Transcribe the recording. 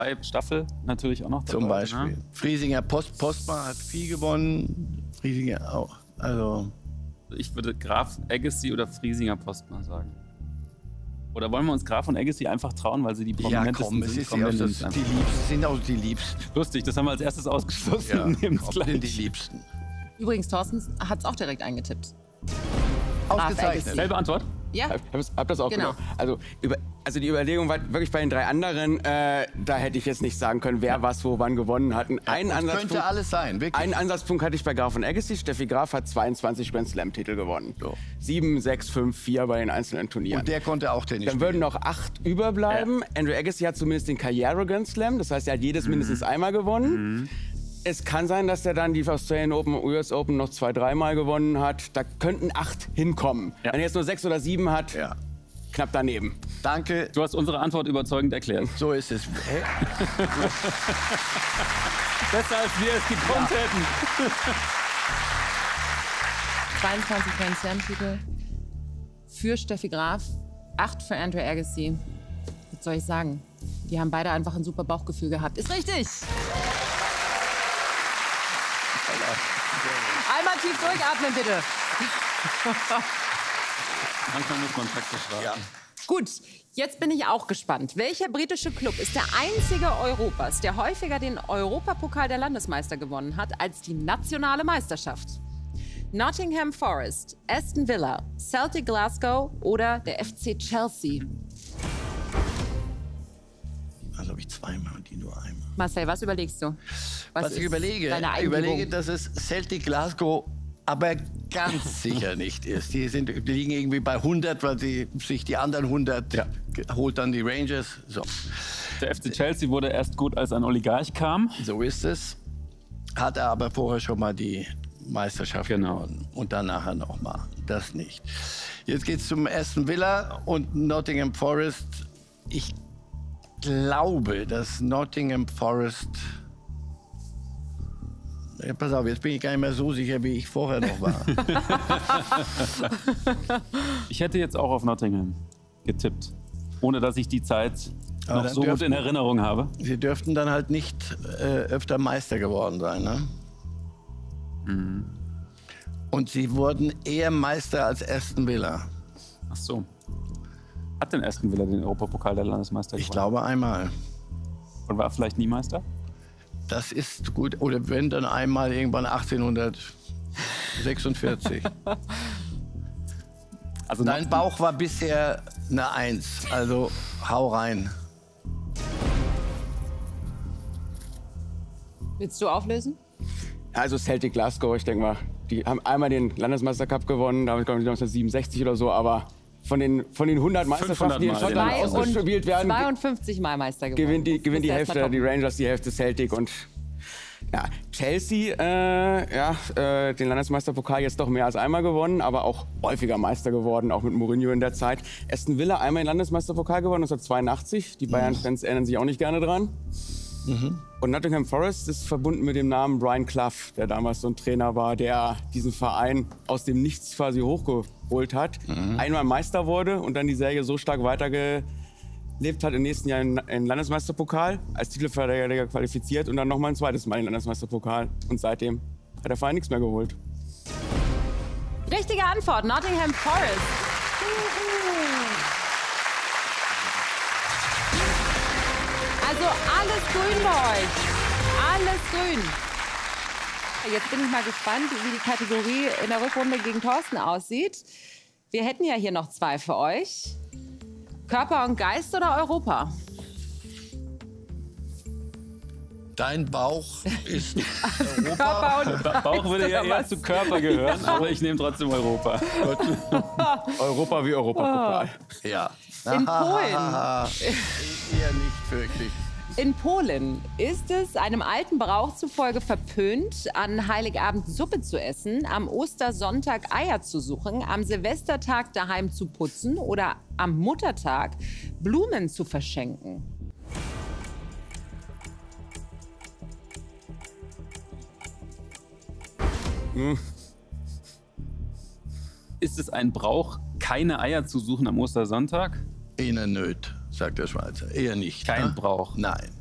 Staffel natürlich auch noch dabei. Zum Beispiel. Ne? Friesinger Postma hat viel gewonnen. Friesinger auch. Also ich würde Graf Agassi oder Friesinger Postma sagen. Oder wollen wir uns Graf und Agassi einfach trauen, weil sie die prominentesten es sind? ist sind auch die Liebsten. Lustig, das haben wir als erstes ausgeschlossen. Ja, Nehmen's sind die gleich. Liebsten. Übrigens, Thorsten hat es auch direkt eingetippt. Ausgezeichnet. Selbe Antwort? Ja, Hab das auch Genau. genau. Also die Überlegung war wirklich bei den drei anderen, da hätte ich jetzt nicht sagen können, wer was wo wann gewonnen hat. Das könnte alles sein, wirklich. Einen Ansatzpunkt hatte ich bei Graf und Agassi. Steffi Graf hat 22 Grand Slam-Titel gewonnen. So. 7, 6, 5, 4 bei den einzelnen Turnieren. Und der konnte auch Tennis Dann würden noch 8 überbleiben. Andrew Agassi hat zumindest den Karriere Grand Slam. Das heißt, er hat jedes mindestens einmal gewonnen. Es kann sein, dass er dann die Australian Open, US Open noch 2-, 3-mal gewonnen hat. Da könnten 8 hinkommen. Ja. Wenn er jetzt nur 6 oder 7 hat, Ja. knapp daneben. Danke, Du hast unsere Antwort überzeugend erklärt. so ist es. Besser als wir es gekonnt hätten. 22 Grand Slam-Titel für Steffi Graf, 8 für Andrew Agassi. Was soll ich sagen? Die haben beide einfach ein super Bauchgefühl gehabt. Ist richtig! Einmal tief durchatmen, bitte. Manchmal muss man praktisch raten. Gut, jetzt bin ich auch gespannt. Welcher britische Club ist der einzige Europas, der häufiger den Europapokal der Landesmeister gewonnen hat als die nationale Meisterschaft? Nottingham Forest, Aston Villa, Celtic Glasgow oder der FC Chelsea? Also habe ich zweimal und die nur einmal. Marcel, was überlegst du? Was ich ist überlege, deine ich Eingebung? überlege, dass es Celtic Glasgow aber ganz sicher nicht ist. Die liegen irgendwie bei 100, weil sie sich die anderen 100 holt dann die Rangers. So. Der FC Chelsea wurde erst gut, als ein Oligarch kam. So ist es. Hat er aber vorher schon mal die Meisterschaft gewonnen. Und dann nachher noch mal. Das nicht. Jetzt geht's zum Aston Villa und Nottingham Forest. Ich glaube, dass Nottingham Forest... Ja, pass auf, jetzt bin ich gar nicht mehr so sicher, wie ich vorher noch war. Ich hätte jetzt auch auf Nottingham getippt, ohne dass ich die Zeit Aber noch dann so gut in Erinnerung habe. Sie dürften dann halt nicht öfter Meister geworden sein, ne? Und sie wurden eher Meister als Aston Villa. Ach so. Hat denn Aston Villa den Europapokal der Landesmeister Ich gewonnen? glaube einmal. Und war vielleicht nie Meister? Das ist gut. Oder wenn, dann einmal irgendwann 1846. Also Dein Bauch war bisher eine 1. Also hau rein. Willst du auflösen? Also Celtic Glasgow, ich denke mal, die haben einmal den Landesmeistercup gewonnen, damit glaube ich 1967 oder so, aber von den 100 Meisterschaften, die in 500 Mal, Schottland ausgespielt werden, 52 Mal Meister gewonnen. gewinnt die Bis Hälfte, erst mal die Rangers die Hälfte, Celtic und ja, Chelsea, den Landesmeisterpokal jetzt doch mehr als einmal gewonnen, aber auch häufiger Meister geworden, auch mit Mourinho in der Zeit. Aston Villa einmal den Landesmeisterpokal gewonnen, 1982, die Bayern-Fans erinnern sich auch nicht gerne dran. Und Nottingham Forest ist verbunden mit dem Namen Brian Clough, der damals so ein Trainer war, der diesen Verein aus dem Nichts quasi hochgeholt hat, einmal Meister wurde und dann die Serie so stark weitergelebt hat, im nächsten Jahr in Landesmeisterpokal, als Titelverteidiger qualifiziert und dann noch mal ein zweites Mal in Landesmeisterpokal. Und seitdem hat der Verein nichts mehr geholt. Richtige Antwort, Nottingham Forest. Also alles grün bei euch. Alles grün. Jetzt bin ich mal gespannt, wie die Kategorie in der Rückrunde gegen Thorsten aussieht. Wir hätten ja hier noch 2 für euch. Körper und Geist oder Europa? Dein Bauch ist Europa. Körper und Bauch würde ja oder eher was? zu Körper gehören, aber ich nehme trotzdem Europa. Europa wie Europapokal. Ja. In Polen. Eher nicht wirklich. In Polen ist es einem alten Brauch zufolge verpönt, an Heiligabend Suppe zu essen, am Ostersonntag Eier zu suchen, am Silvestertag daheim zu putzen oder am Muttertag Blumen zu verschenken. Ist es ein Brauch, keine Eier zu suchen am Ostersonntag? Eher nöt, sagt der Schweizer. Eher nicht. Kein ne? Brauch. Nein.